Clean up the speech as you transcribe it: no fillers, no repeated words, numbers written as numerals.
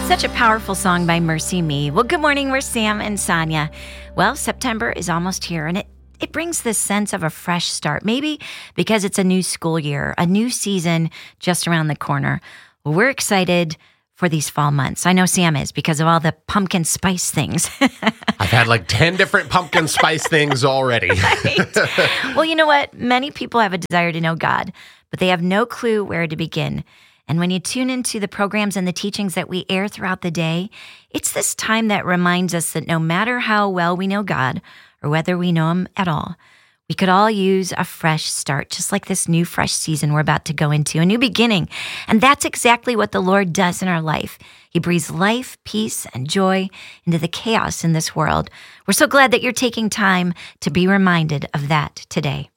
Such a powerful song by Mercy Me. Well, good morning. We're Sam and Sonia. Well, September is almost here, and it brings this sense of a fresh start, maybe because it's a new school year, a new season just around the corner. Well, we're excited for these fall months. I know Sam is because of all the pumpkin spice things. I've had like 10 different pumpkin spice things already. Right. Well, you know what? Many people have a desire to know God, but they have no clue where to begin. And when you tune into the programs and the teachings that we air throughout the day, it's this time that reminds us that no matter how well we know God or whether we know Him at all, we could all use a fresh start, just like this new fresh season we're about to go into, a new beginning. And that's exactly what the Lord does in our life. He breathes life, peace, and joy into the chaos in this world. We're so glad that you're taking time to be reminded of that today.